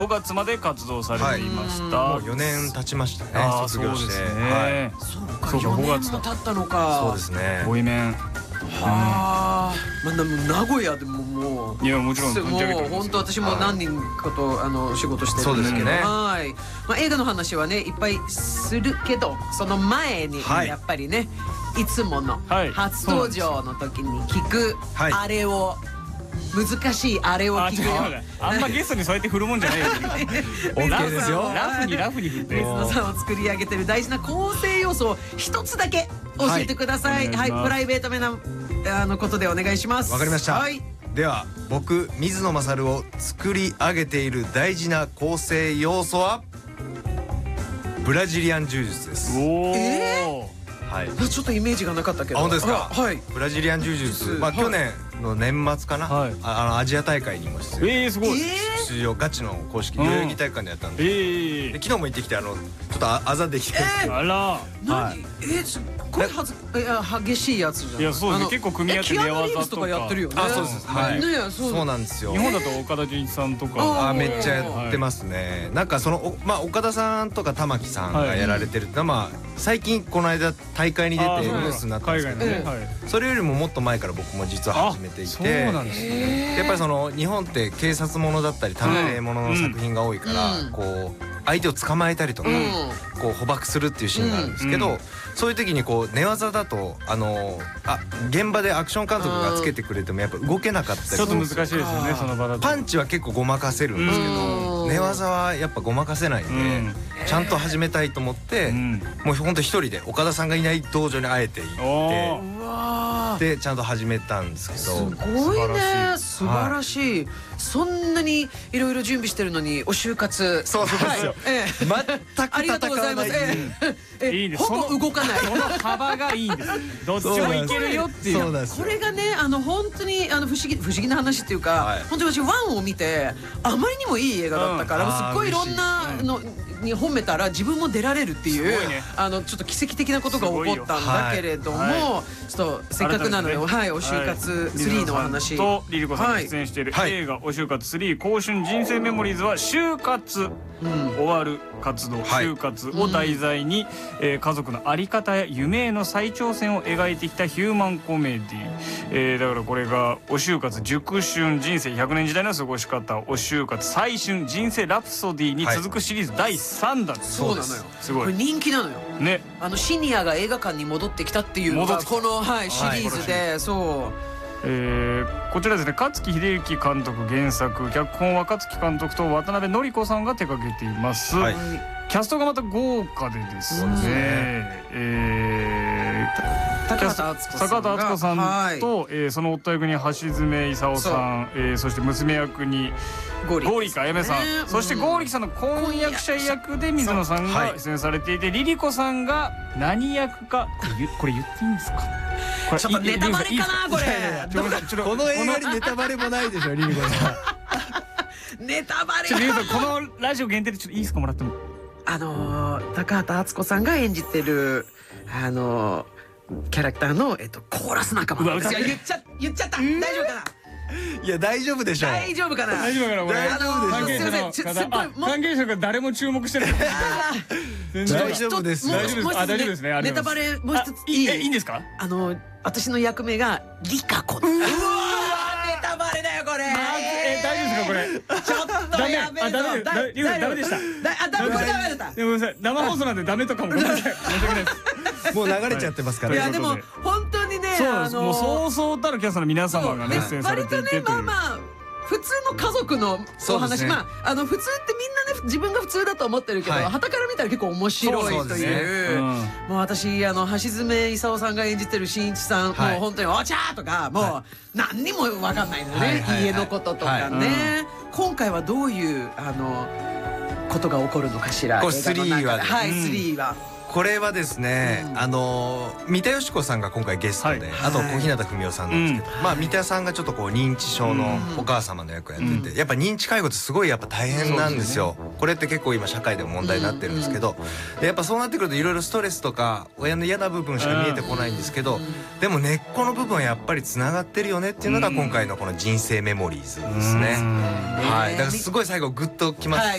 5月まで活動されていました。 もう4年経ちましたね、卒業して。 そうか、4年も経ったのか。 そうですね。 ボイメン。 はあ、名古屋でももう。 いや、もちろん。 もう本当私も何人かと仕事してる。 そうですね。 はい。まあ映画の話はねいっぱいするけど、その前にやっぱりね、いつもの初登場の時に聞くあれを。難しいあれを聞くよ。 あんまゲストにそうやって振るもんじゃないよ。 OK ですよ。 ラフに振って。 水野さんを作り上げてる大事な構成要素を一つだけ教えてください。はい、プライベートめなことでお願いします。 わかりました。 はい。 では僕水野勝を作り上げている大事な構成要素はブラジリアン柔術です。はい。 ちょっとイメージがなかったけど。 本当ですか。 はい。 ブラジリアン柔術、まあ去年の年末かな、アジア大会にもすごい出場、ガチの公式代々木体育館でやったんで、昨日も行ってきてちょっとあざできて。 あら。 何？これ激しいやつじゃん。 いや、そうです。結構組み合って寝技とかやってるよね。 あ、そうです。はい。そうなんですよ。 日本だと岡田准一さんとかめっちゃやってますね。なんか岡田さんとか玉木さんがやられてるってまあ最近この間大会に出てニュースになったんですけど、それよりももっと前から僕も実は始めていて、やっぱり日本って警察ものだったり探偵ものの作品が多いから、こう相手を捕まえたりとかこう捕獲するっていうシーンがあるんですけど、そういう時にこう寝技だと現場でアクション監督がつけてくれてもやっぱ動けなかったり、 ちょっと難しいですよね、その場だと。 パンチは結構ごまかせるんですけど、寝技はやっぱごまかせないんで、ちゃんと始めたいと思って、もうほんと一人で岡田さんがいない道場にあえて行って、でちゃんと始めたんですけど。 すごいね、素晴らしい。そんなにいろいろ準備してるのにお就活。 そうですよ。全く戦わない。 いいです。 ほぼ動かない。 その幅がいいんです。どっちもいけるよっていう。 これがね、本当に不思議な話っていうか、本当に私ワンを見てあまりにもいい映画だったから、すっごいいろんなのに褒めたら自分も出られるっていう、ちょっと奇跡的なことが起こったんだけれども、ちょっとせっかくなので、はい、お就活3のお話とリリコさんが出演している映画お就活3青春人生メモリーズは就活終わる活動、就活を題材に家族の在り方や夢への再挑戦を描いてきたヒューマンコメディ、だからこれがお就活熟春人生100年時代の過ごし方、お就活再春人生ラプソディに続くシリーズ第3弾。 そうなのよ。 すごいこれ人気なのよね。 シニアが映画館に戻ってきたっていうのがこのシリーズで、そう。 こちらですね、勝木秀幸監督原作、脚本は勝木監督と渡辺典子さんが手掛けています。キャストがまた豪華でですね、 高畑敦子さんとその夫役に橋爪功さん、そして娘役に剛力あやめさん、そして剛力さんの婚約者役で水野さんが出演されていて、リリコさんが何役かこれ言っていいんですか？ ちょっとネタバレかなこれ。 この映画にネタバレもないでしょ、リリコさん。ネタバレ。 リリコさん、このラジオ限定でちょっといいですか、もらっても。 高畑敦子さんが演じてるキャラクターのコーラス仲間。言っちゃった。大丈夫かな。 いや、大丈夫でしょ。 大丈夫かな。 大丈夫かなこれ。関係者が誰も注目してる。 大丈夫です。 大丈夫ですね。 ネタバレもう一ついいんですか？ 私の役目がリカ子。うわー、ネタバレだよこれ。 大丈夫ですかこれ？ちょっとやべえぞ。ダメでした。 ダメだった。 でもさ、生放送なんでダメとかもごめんなさい。申し訳ないです。 もう流れちゃってますから。 いやでも本当にね、 もうそうそうたるキャストの皆様がね出演されていてという。 普通の家族のお話、普通ってみんなね自分が普通だと思ってるけど、傍から見たら結構面白いという。もう私橋爪功さんが演じてる新一さん、もう本当にお茶とかもう何にも分かんないのね、家のこととかね。今回はどういうことが起こるのかしら。 3は 3は。 これはですね、三田佳子さんが今回ゲストで、あと小日向文世さんなんですけど、まあ三田さんがちょっとこう認知症のお母様の役をやってて、やっぱ認知介護ってすごいやっぱ大変なんですよ。 これって結構今社会でも問題になってるんですけど、でやっぱそうなってくるといろいろストレスとか親の嫌な部分しか見えてこないんですけど、でも根っこの部分はやっぱりつながってるよねっていうのが今回のこの人生メモリーズですね。はい、だからすごい最後グッときます。